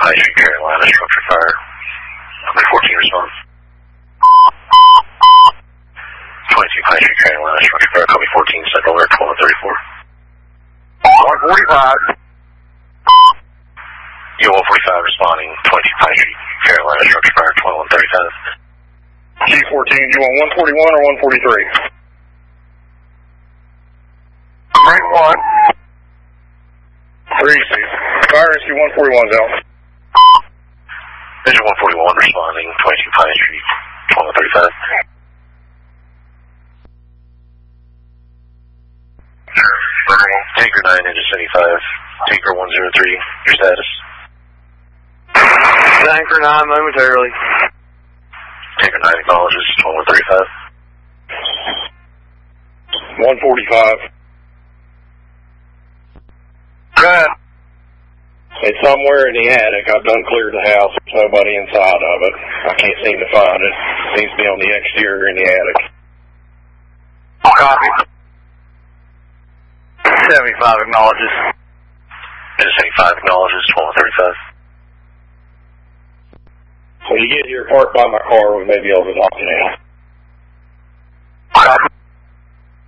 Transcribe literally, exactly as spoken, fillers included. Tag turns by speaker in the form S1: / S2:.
S1: Pine Street, Carolina, structure fire. Number fourteen, response. twenty-two Pine Street, Carolina, structure fire, copy fourteen, send alert, twelve and thirty-four.
S2: one forty-five.
S1: Yo, one forty-five responding, twenty-two Pine Street, Carolina, structure fire, twelve and thirty-five.
S2: G fourteen, you want one forty-one or one forty-three? Break one. three C. Fire rescue one forty-one's out.
S1: Engine one forty-one responding, twenty-two Pine Street, twelve and thirty-five. Tanker nine, engine seventy-five. Tanker one zero three, your status?
S2: Tanker nine momentarily.
S1: Tanker nine acknowledges, twelve and thirty-five.
S2: one forty-five. Good. It's somewhere in the attic. I've done cleared the house. There's nobody inside of it. I can't seem to find it. It seems to be on the exterior in the attic. Copy. seventy-five acknowledges.
S1: Engine seventy-five acknowledges, twelve and thirty-five.
S2: When you get here, park by my car, we may be able to knock it out.